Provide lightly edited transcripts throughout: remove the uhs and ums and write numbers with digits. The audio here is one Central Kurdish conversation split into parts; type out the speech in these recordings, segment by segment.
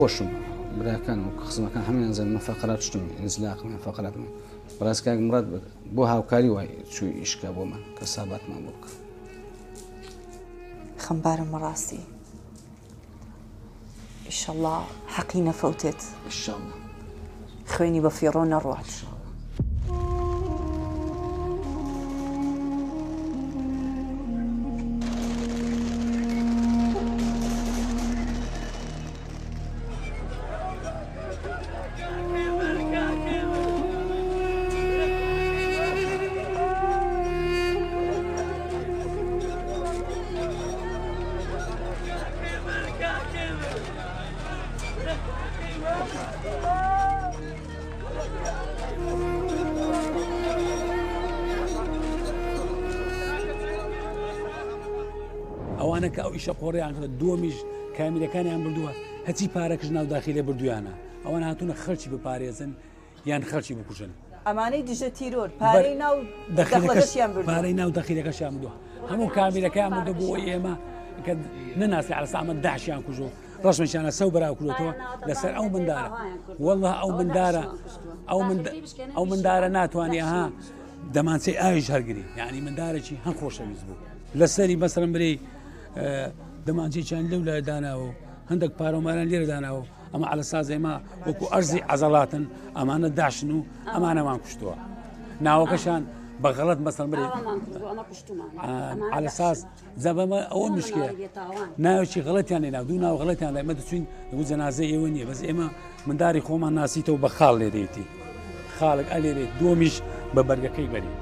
خۆشم براکان و خزمەکان هەمویان زانمە فەقەرات شتم ئینزلاقم فەقەراتم بەڕاستی کاک مراد بۆ هاوکاری وای چووی ئیشکا بۆمان کە ساباتمان بۆ بکە خەمبارم ڕاستی ئینشەڵڵا حەقی نەفەوتێت ئینشەڵڵا خوێنی بە فیڕۆ نەڕوات ئەوانە کە ئەو ئیشە قۆڕیان کردە دووەمیش کامیرەکانیان بردووە هەچی پارەکەش ناو داخیلێ بردویانە ئەوان هاتوونە خەرچی بپارێزن یان خەرچی بکوژن ئەمانەی دژە تیرۆر پارەی ناو دەخلەکەشیان بردووە پارەی ناو دەخیلەکەشیان بردووە هەموو کامیرەکەیان بردو بۆ ئێمە کە نەناسی عەلە سامە داعشیان کوژۆ ڕەشمەشیانە سەو بەراو کردوتەوە لەسەر ئەو مندارە وەڵڵا ئەو مندارە ناتوانێ ها دەمانچەی ئاویش هەرگری یعنی مندارێکی هەم خۆشەویست بوو لەسەری مەسەڵەن برێ دەمانچەی چیان لەو لای داناوە هەندێک پارۆماران لێرە داناوە ئەمە عەلە ساز ئێمە وەکو ئەرزی عەزەڵاتن ئەمانە داشن و ئەمانەمان کوشتووە ناوەکەشان بەغەڵەت مەسەڵەن برێ عەلە ساز زەبەمە ئەوە مشکلە ناوێکی غەڵەتیان لێنا دوو ناو غەڵەتیان ئێمە دەچوین دەبوو جەنازەی ئێوە نییە بەس ئێمە منداری خۆمان ناسیتەوە بە خاڵ لێ دەیتی خاڵک ئەلێرێت دووەمیش بە بەرگەکەی بەری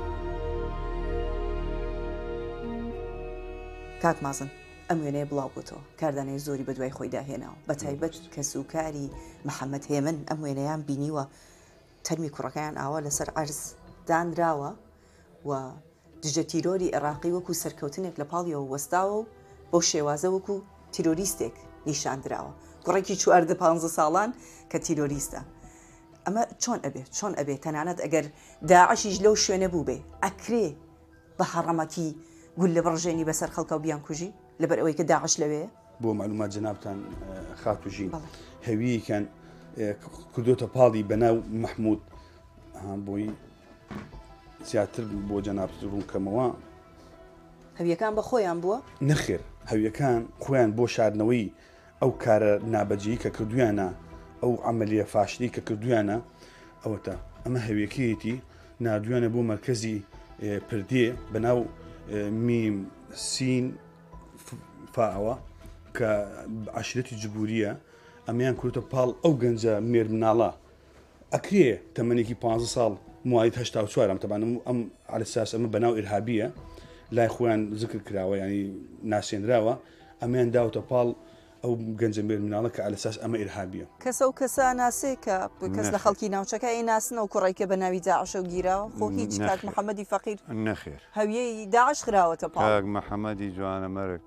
کاک مازن ئەم وێنەیە بڵاو بووتەوە کاردانەی زۆری بە دوای خۆی داهێناوە بە تایبەت کە سوکاری محەممەد هێمن ئەم وێنەیان بینیوە تەرمی کوڕەکەیان ئاوا لەسەر عەرز دانراوە و دژە تیرۆری عێراقی وەکو سەرکەوتنێک لە پاڵیەوە وەستاوە و بەو شێوازە وەکو تیرۆریستێک نیشاندراوە کوڕێکی 15 ساڵان کە تیرۆریستە ئەمە چۆن ئەبێ تەنانەت ئەگەر داعشیش لەو شوێنە بوو بێ ئەکرێ بە حەڕەمەکی گول لە بڕژێنی بەسەر خەڵکە و بیان کوژی لەبەر ئەوەی کە داعش لەوێ بۆ معلومات جەنابتان خاتوژین هەویەکان کردوتە پاڵی بەناو مەحموود بۆی زیاتر بۆ جەناب ڕوونکەمەوە هەویەکان بە خۆیان بووە نەخێر هەویەکان خۆیان بۆ شاردنەوەی ئەو کارە نابەجی کە کردویانە ئەو عملیە فاشلی کە کردویانە ئەوەتە ئەمە هەویەکەیەتی نردویانە بۆ مرکزی پردێ بەناو میم سین فاوە کە عەشیرەتی جبوریە ئەمیان کورتە پاڵ ئەو گەنجە مێر مناڵە ئەکرێ تەمەنێکی 15 ساڵ موایت 84 تەبانم ئەم عەلەساس ئەمە بەناو ئیرهابیە لای خۆیان ذکر کراوە ینی ناسێنراوە ئەمیان داوتە پاڵ ئەو گەنجە مێر مناڵە کە عەلەساس ئەمە ئیرهابیە کەسە و کەسە ناسێ کە کەس لە خەڵکی ناوچەکە ئەی ناسنەوە کوڕێکە بە ناوی داعشە و گیراوە خۆ هیچ کاک محەممەدی فەقیر نەخێر هەویەی داعش خراوەتە پاڵ کاک محەممەدی جوانە مەرگ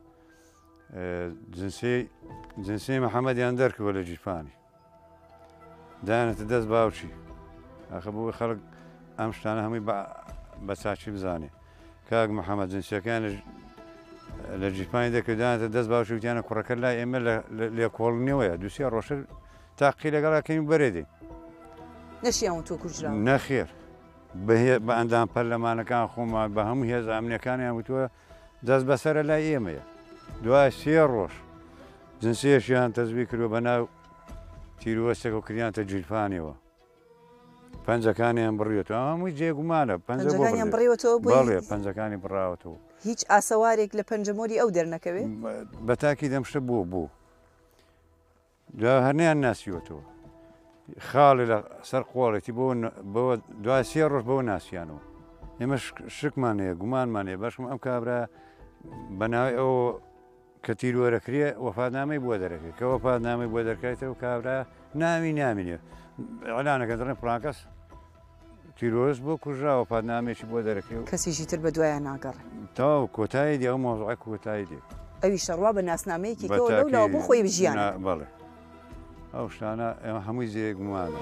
جنسی محەممەدیان دەرکەوە لە جیرفانی دایانێتە دەست باوچی ئاخە بۆ خەڵک ئەم شتانە هەمووی بە چاچی بزانێ کاک محەممەد جنسیەکان لە جیرپانی دەکردانێتە دەست باوچی وتیانە کوڕەکە لای ئێمە لێ کۆڵنیەوەیە دووسێ ڕۆژە تاقی لەگەڵاکەین بەرێدەین نەشیان تۆ کوژرا نەخێر بە ئەندام پەرلەمانەکان خۆمان بە هەموو هێز ئەمنیەکانیان وتووە دەست بەسەرە لای ئێمەیە دوای 3 ڕۆژ جنسیەشیان تەزوی کردووە بە ناو تیرۆستێک و کریانتە جیرفانیەوە پەنجەکانیان بڕیێتەوە هەمووی جێگومانە پەنجەکانیان بڕیوەتەوە بەڵێ پەنجەکانی بڕاوەتەوە هیچ ئاسەوارێک لە پەنجەمۆری ئەو دەرنەکەوێ بە تاکی دەمشتە بوو هەرنیان ناسیوەتەوە خاڵی لە سەر قۆڵێتی بۆ دوای 3 ڕۆژ بەوە ناسییانەوە ئێمە شکمانەیە گومانمانەیە باشم ئەم کابرا بەناوی ئەوە کە تیرۆرەکرێ وەفادنامەی بۆ دەرەکەێت کە وەفادنامەی بۆ دەرکاتەوە کابرا نامینێ ئەلانەکە دڕێن پرانکەس تیرۆست بۆ کوژرا وەفادنامێکی بۆ دەرەکەێت کەسیشی تر بە دوایان ناگەڕێ تەواو کۆتایی دی ئەو مۆزوعی کۆتایی دی ئەوی شەڕوا بە ناسنامەیەکی لەولا بۆ خۆی بژیانە بەڵێ ئەو شتانە ئێمە هەمووی زێ گومانە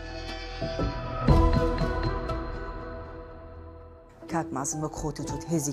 کاک مازن وەک خۆتت وت هێزی